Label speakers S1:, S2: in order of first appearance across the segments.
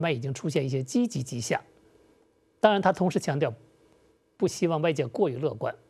S1: 已经出现一些积极迹象。当然，他同时强调，不希望外界过于乐观，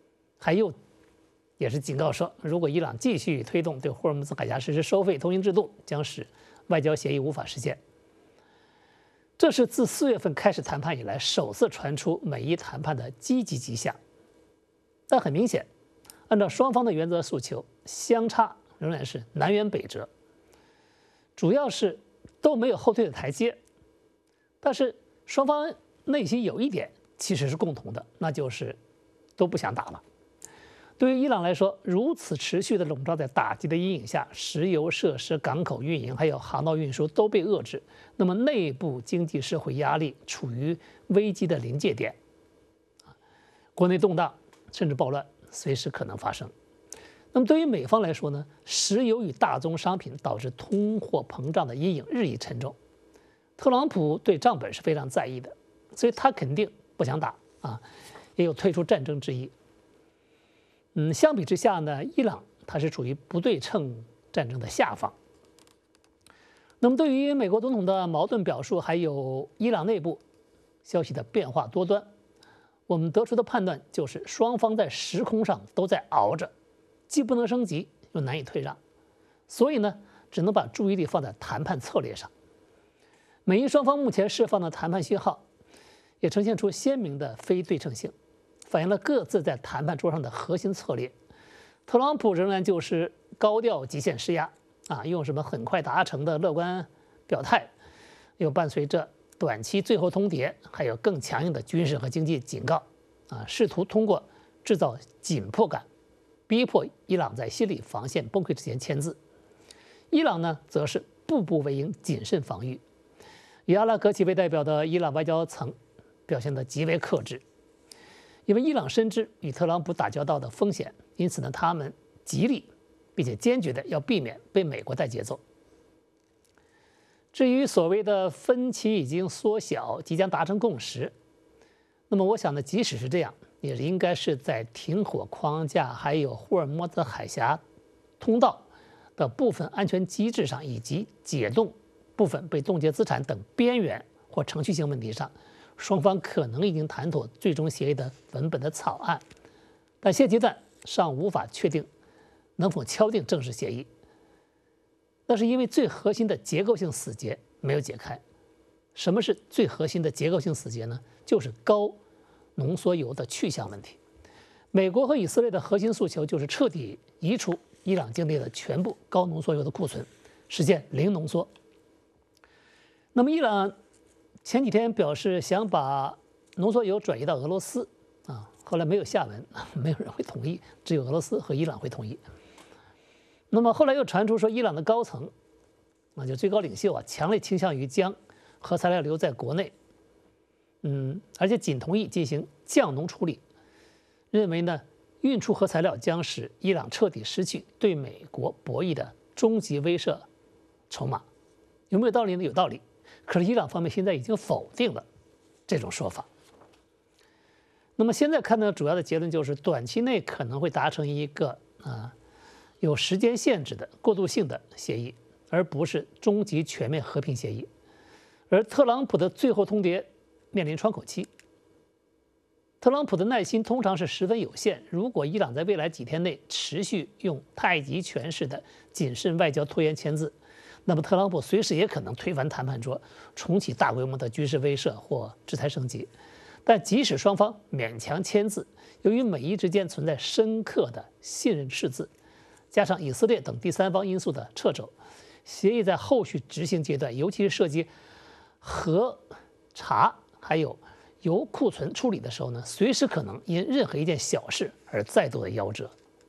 S1: 也是警告说，如果伊朗继续推动对霍尔木兹海峡实施收费通行制度，将使外交协议无法实现。这是自4月份开始谈判以来首次传出美伊谈判的积极迹象。但很明显，按照双方的原则诉求，相差仍然是南辕北辙，主要是都没有后退的台阶。但是双方内心有一点其实是共同的，那就是都不想打了。对于伊朗来说，如此持续的笼罩在打击的阴影下，石油设施、港口运营还有航道运输都被遏制，那么内部经济社会压力处于危机的临界点，国内动荡甚至暴乱随时可能发生。那么对于美方来说呢，石油与大宗商品导致通货膨胀的阴影日益沉重。特朗普对账本是非常在意的，所以他肯定不想打也有退出战争之意。相比之下呢，伊朗它是处于不对称战争的下方。那么对于美国总统的矛盾表述，还有伊朗内部消息的变化多端，我们得出的判断就是双方在时空上都在熬着，既不能升级又难以退让，所以呢，只能把注意力放在谈判策略上。美伊双方目前释放的谈判信号，也呈现出鲜明的非对称性，反映了各自在谈判桌上的核心策略。特朗普仍然就是高调极限施压用什么很快达成的乐观表态，又伴随着短期最后通牒，还有更强硬的军事和经济警告试图通过制造紧迫感，逼迫伊朗在心理防线崩溃之前签字。伊朗呢，则是步步为营，谨慎防御。以阿拉格齐为代表的伊朗外交层表现得极为克制，因为伊朗深知与特朗普打交道的风险，因此呢，他们极力并且坚决的要避免被美国带节奏。至于所谓的分歧已经缩小，即将达成共识，那么我想呢，即使是这样，也应该是在停火框架还有霍尔木兹海峡通道的部分安全机制上，以及解冻部分被冻结资产等边缘或程序性问题上，双方可能已经谈妥最终协议的文本的草案，但现阶段尚无法确定能否敲定正式协议。那是因为最核心的结构性死结没有解开。什么是最核心的结构性死结呢？就是高浓缩铀的去向问题。美国和以色列的核心诉求就是彻底移除伊朗境内的全部高浓缩铀的库存，实现零浓缩。那么伊朗前几天表示想把浓缩铀转移到俄罗斯后来没有下文，没有人会同意，只有俄罗斯和伊朗会同意。那么后来又传出说，伊朗的高层就最高领袖强烈倾向于将核材料留在国内，而且仅同意进行降浓处理，认为呢，运出核材料将使伊朗彻底失去对美国博弈的终极威慑筹码。有没有道理呢？有道理。可是伊朗方面现在已经否定了这种说法。那么现在看到主要的结论就是，短期内可能会达成一个有时间限制的过渡性的协议，而不是终极全面和平协议。而特朗普的最后通牒面临窗口期，特朗普的耐心通常是十分有限。如果伊朗在未来几天内持续用太极拳式的谨慎外交拖延签字，那么特朗普随时也可能推翻谈判桌，重启大规模的军事威慑或制裁升级。但即使双方勉强签字，由于美伊之间存在深刻的信任赤字，加上以色列等第三方因素的掣肘，协议在后续执行阶段，尤其是涉及核查还有铀库存处理的时候呢，随时可能因任何一件小事而再度的夭折。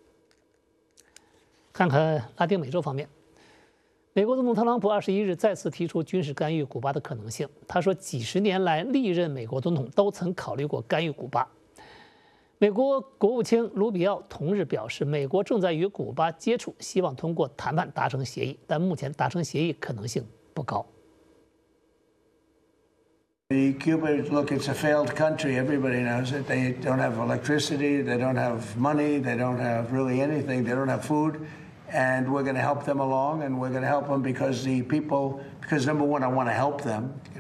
S1: 看看拉丁美洲方面，美国总统特朗普21日再次提出军事干预古巴的可能性。他说，几十年来历任美国总统都曾考虑过干预古巴。美国国务卿卢比奥同日表示，美国正在与古巴接触，希望通过谈判达成协议，但目前达成协议可能性不高。
S2: Cuba, look, it's a failed country. Everybody knows it. They don't have electricity. They don't have money. They don't have really anything. They don't have food. And we're going to help them along, and we're going to help them because number one, I want to help them.